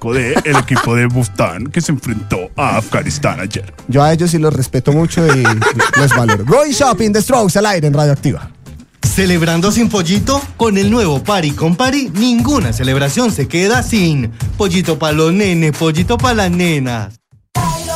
técnico del equipo de Bustán que se enfrentó a Afganistán ayer. Yo a ellos sí los respeto mucho y los valoro. Going Shopping, The Strokes al aire en Radioactiva. ¿Celebrando sin pollito? Con el nuevo Party con Party, ninguna celebración se queda sin pollito para los nenes, pollito para las nenas.